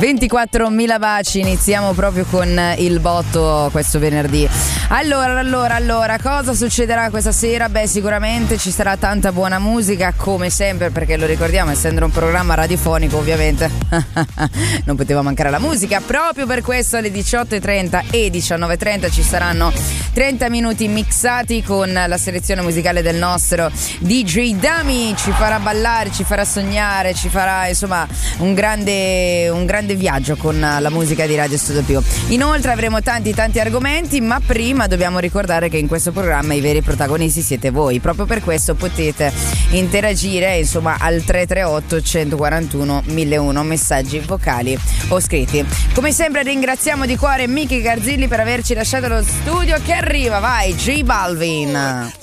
24.000 baci, iniziamo proprio con il botto questo venerdì. Allora, cosa succederà questa sera? Beh, sicuramente ci sarà tanta buona musica, come sempre, perché lo ricordiamo, essendo un programma radiofonico, ovviamente non poteva mancare la musica. Proprio per questo alle 18.30 e 19.30 ci saranno 30 minuti mixati con la selezione musicale del nostro DJ Dami. Ci farà ballare, ci farà sognare, ci farà insomma un grande viaggio con la musica di Radio Studio Più. Inoltre avremo tanti argomenti, ma prima dobbiamo ricordare che in questo programma i veri protagonisti siete voi. Proprio per questo potete interagire insomma al 338 141 1001 messaggi vocali o scritti. Come sempre ringraziamo di cuore Miki Garzilli per averci lasciato lo studio, che arriva, vai, J Balvin.